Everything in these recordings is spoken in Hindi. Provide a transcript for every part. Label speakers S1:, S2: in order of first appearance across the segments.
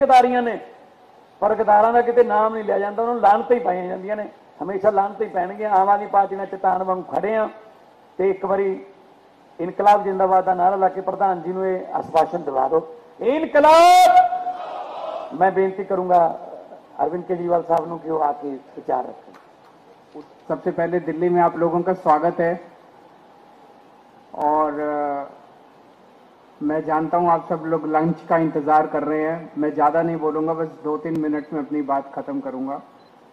S1: गदारियां ने पर गदारां दा किते नाम नहीं लिया जाता, उन्होंने लानतां ही पाईयां जांदियां ने, हमेशा लानतां ही पैणगीआं। आम आदमी पार्टी ने चट्टान वांग खड़े आ ते एक बारी इनकलाब जिंदाबाद का नारा ला के प्रधान जी को यह आश्वासन दिला दो, इनकलाब। मैं बेनती करूंगा अरविंद केजरीवाल साहब को कि वो आके विचार रखें।
S2: सबसे पहले दिल्ली में आप लोगों का स्वागत है और मैं जानता हूं आप सब लोग लंच का इंतजार कर रहे हैं। मैं ज्यादा नहीं बोलूंगा, बस 2-3 मिनट में अपनी बात खत्म करूंगा।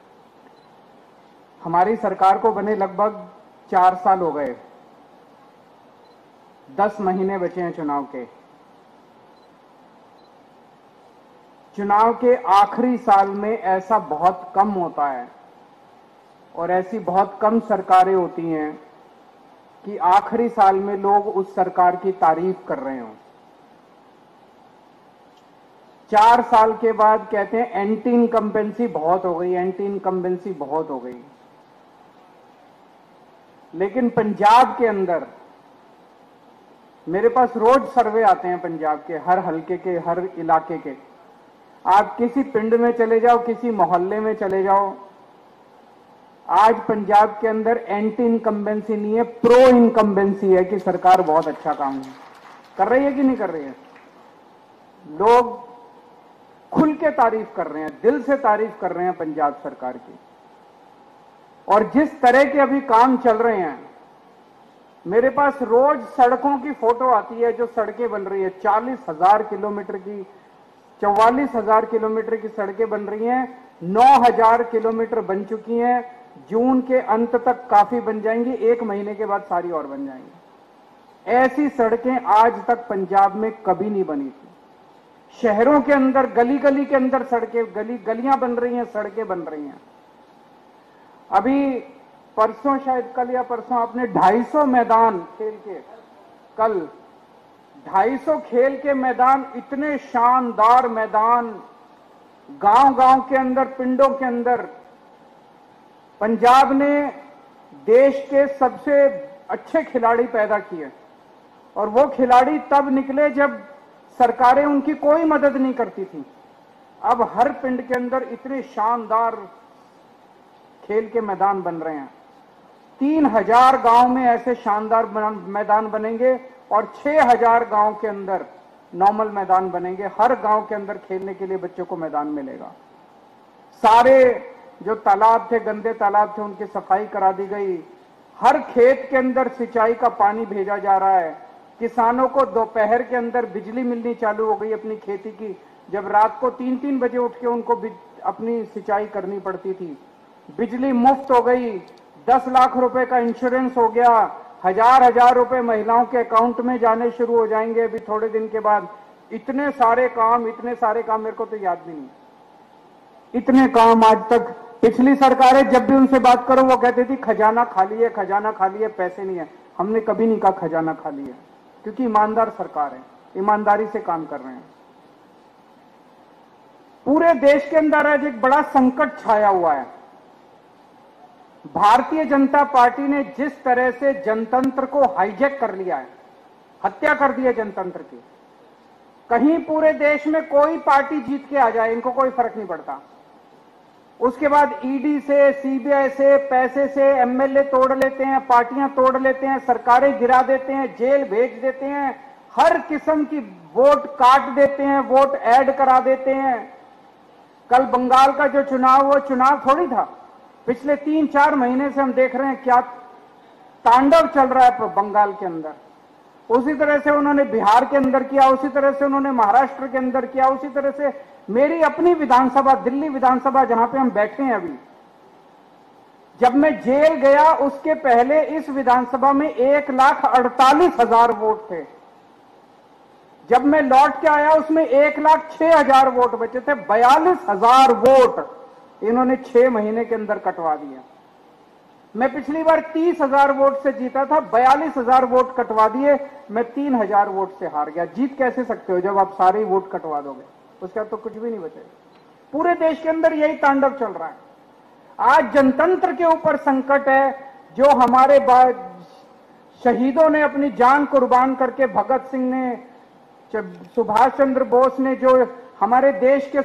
S2: हमारी सरकार को बने लगभग 4 साल हो गए, 10 महीने बचे हैं चुनाव के। चुनाव के आखिरी साल में ऐसा बहुत कम होता है और ऐसी बहुत कम सरकारें होती हैं कि आखिरी साल में लोग उस सरकार की तारीफ कर रहे हों। 4 साल के बाद कहते हैं एंटी इनकम्बेंसी बहुत हो गई, एंटी इनकम्बेंसी बहुत हो गई। लेकिन पंजाब के अंदर मेरे पास रोज सर्वे आते हैं, पंजाब के हर हलके के, हर इलाके के। आप किसी पिंड में चले जाओ, किसी मोहल्ले में चले जाओ, आज पंजाब के अंदर एंटी इनकम्बेंसी नहीं है, प्रो इनकम्बेंसी है कि सरकार बहुत अच्छा काम कर रही है कि नहीं कर रही है। लोग खुल के तारीफ कर रहे हैं, दिल से तारीफ कर रहे हैं पंजाब सरकार की। और जिस तरह के अभी काम चल रहे हैं, मेरे पास रोज सड़कों की फोटो आती है, जो सड़कें बन रही है 40,000 किलोमीटर की, 44,000 किलोमीटर की सड़कें बन रही हैं, 9,000 किलोमीटर बन चुकी हैं। जून के अंत तक काफी बन जाएंगी, 1 महीने के बाद सारी और बन जाएंगी। ऐसी सड़कें आज तक पंजाब में कभी नहीं बनी थी। शहरों के अंदर गली गली के अंदर सड़कें, गलियां बन रही हैं, सड़कें बन रही हैं। अभी परसों, शायद कल या परसों, आपने 250 मैदान खेल के, कल 250 खेल के मैदान, इतने शानदार मैदान गांव गांव के अंदर, पिंडों के अंदर। पंजाब ने देश के सबसे अच्छे खिलाड़ी पैदा किए और वो खिलाड़ी तब निकले जब सरकारें उनकी कोई मदद नहीं करती थी। अब हर पिंड के अंदर इतने शानदार खेल के मैदान बन रहे हैं। 3,000 गांव में ऐसे शानदार मैदान बनेंगे और 6,000 गांव के अंदर नॉर्मल मैदान बनेंगे। हर गांव के अंदर खेलने के लिए बच्चों को मैदान मिलेगा। सारे जो तालाब थे, गंदे तालाब थे, उनकी सफाई करा दी गई। हर खेत के अंदर सिंचाई का पानी भेजा जा रहा है। किसानों को दोपहर के अंदर बिजली मिलनी चालू हो गई अपनी खेती की, जब रात को 3-3 बजे उठ के उनको अपनी सिंचाई करनी पड़ती थी। बिजली मुफ्त हो गई, 10 लाख रुपए का इंश्योरेंस हो गया, 1,000 रुपए महिलाओं के अकाउंट में जाने शुरू हो जाएंगे अभी थोड़े दिन के बाद। इतने सारे काम मेरे को तो याद भी नहीं, इतने काम आज तक। पिछली सरकारें जब भी उनसे बात करो वो कहती थी खजाना खाली है, खजाना खाली है, पैसे नहीं है। हमने कभी नहीं कहा खजाना खाली है, क्योंकि ईमानदार सरकार है, ईमानदारी से काम कर रहे हैं। पूरे देश के अंदर आज एक बड़ा संकट छाया हुआ है। भारतीय जनता पार्टी ने जिस तरह से जनतंत्र को हाईजैक कर लिया है, हत्या कर दी है जनतंत्र की। कहीं पूरे देश में कोई पार्टी जीत के आ जाए, इनको कोई फर्क नहीं पड़ता। उसके बाद ईडी से, सीबीआई से, पैसे से एमएलए तोड़ लेते हैं, पार्टियां तोड़ लेते हैं, सरकारें गिरा देते हैं, जेल भेज देते हैं, हर किस्म की वोट काट देते हैं, वोट ऐड करा देते हैं। कल बंगाल का जो चुनाव, वो चुनाव थोड़ी था। पिछले 3-4 महीने से हम देख रहे हैं क्या तांडव चल रहा है बंगाल के अंदर। उसी तरह से उन्होंने बिहार के अंदर किया, उसी तरह से उन्होंने महाराष्ट्र के अंदर किया, उसी तरह से मेरी अपनी विधानसभा, दिल्ली विधानसभा जहां पे हम बैठे हैं अभी, जब मैं जेल गया उसके पहले इस विधानसभा में 1,48,000 वोट थे। जब मैं लौट के आया उसमें 1,06,000 वोट बचे थे। 42,000 वोट इन्होंने 6 महीने के अंदर कटवा दिया। मैं पिछली बार 30,000 वोट से जीता था, 42,000 वोट कटवा दिए, मैं 3,000 वोट से हार गया। जीत कैसे सकते हो जब आप सारे वोट कटवा दोगे, उसका तो कुछ भी नहीं बचेगा। पूरे देश के अंदर यही तांडव चल रहा है। आज जनतंत्र के ऊपर संकट है। जो हमारे शहीदों ने अपनी जान कुर्बान करके, भगत सिंह ने, सुभाष चंद्र बोस ने, जो हमारे देश के